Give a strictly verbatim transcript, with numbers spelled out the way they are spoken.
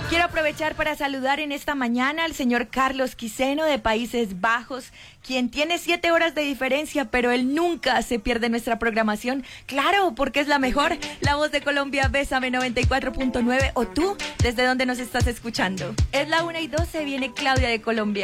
Quiero aprovechar para saludar en esta mañana al señor Carlos Quiseno de Países Bajos, quien tiene siete horas de diferencia, pero él nunca se pierde nuestra programación. Claro, porque es la mejor. La Voz de Colombia, Bésame noventa y cuatro punto nueve. O tú, ¿desde dónde nos estás escuchando? Es la una y doce, viene Claudia de Colombia.